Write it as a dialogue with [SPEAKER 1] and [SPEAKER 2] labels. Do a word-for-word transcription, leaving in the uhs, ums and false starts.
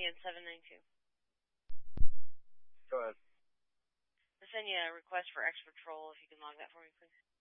[SPEAKER 1] in seven nine two.
[SPEAKER 2] Go ahead.
[SPEAKER 1] I'll send you a request for extra patrol if you can log that for me, please.